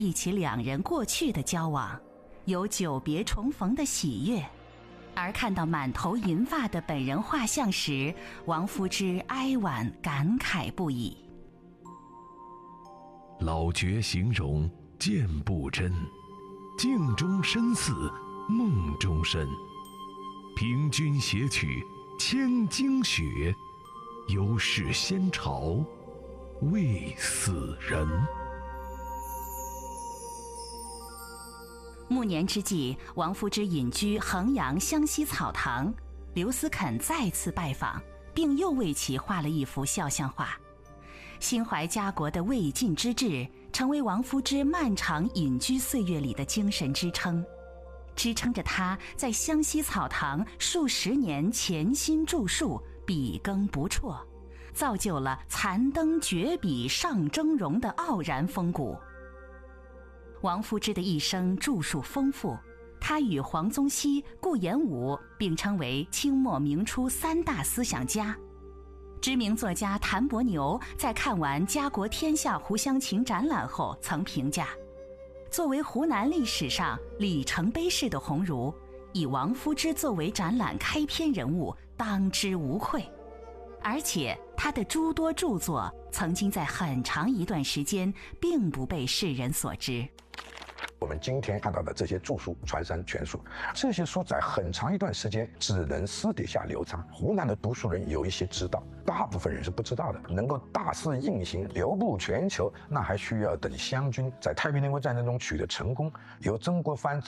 忆起两人过去的交往，有久别重逢的喜悦。而看到满头银发的本人画像时，王夫之哀婉感慨不已。 老绝形容见不真，镜中身似梦中身。凭君写取千经雪，犹是先朝未死人。 暮年之际，王夫之隐居衡阳湘西草堂，刘思肯再次拜访，并又为其画了一幅肖像画。心怀家国的未尽之志，成为王夫之漫长隐居岁月里的精神支撑，支撑着他在湘西草堂数十年潜心著述，笔耕不辍，造就了残灯绝笔上峥嵘的傲然风骨。王夫之的一生著述丰富，他与黄宗羲、顾炎武并称为清末明初三大思想家。知名作家谭伯牛在看完家国天下湖湘情展览后曾评价，作为湖南历史上里程碑式的鸿儒，以王夫之作为展览开篇人物，当之无愧。而且他的诸多著作曾经在很长一段时间并不被世人所知。 我们今天看到的这些著书传山全书，这些书在很长一段时间只能私底下流传。湖南的读书人有一些知道，大部分人是不知道的。能够大肆印行、流布全球，那还需要等湘军在太平天国战争中取得成功，由曾国藩